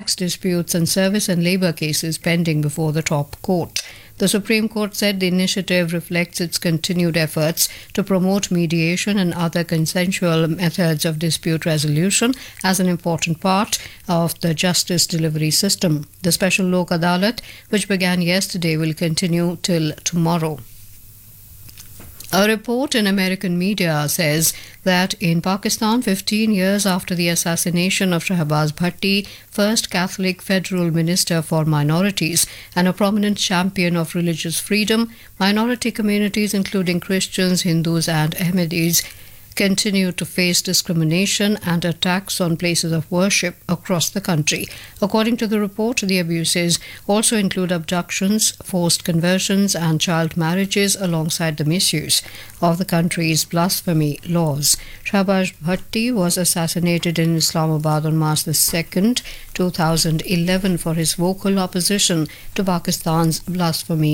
tax disputes and service and labour cases pending before the top court. The Supreme Court said the initiative reflects its continued efforts to promote mediation and other consensual methods of dispute resolution as an important part of the justice delivery system. The Special Lok Adalat, which began yesterday, will continue till tomorrow. A report in American media says that in Pakistan, 15 years after the assassination of Shahbaz Bhatti, first Catholic federal minister for minorities and a prominent champion of religious freedom, minority communities including Christians, Hindus and Ahmadis continue to face discrimination and attacks on places of worship across the country. According to the report, the abuses also include abductions, forced conversions and child marriages alongside the misuse of the country's blasphemy laws. Shahbaz Bhatti was assassinated in Islamabad on March 2, 2011 for his vocal opposition to Pakistan's blasphemy